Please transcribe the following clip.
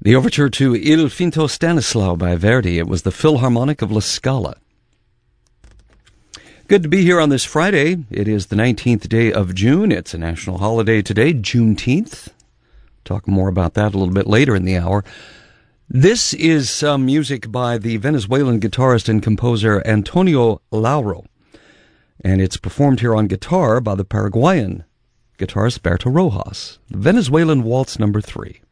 The overture to Il Finto Stanislao by Verdi. It was the Philharmonic of La Scala. Good to be here on this Friday. It is the 19th day of June. It's a national holiday today, Juneteenth. Talk more about that a little bit later in the hour. This is some music by the Venezuelan guitarist and composer Antonio Lauro, and it's performed here on guitar by the Paraguayan guitarist Berto Rojas. Venezuelan Waltz No. 3.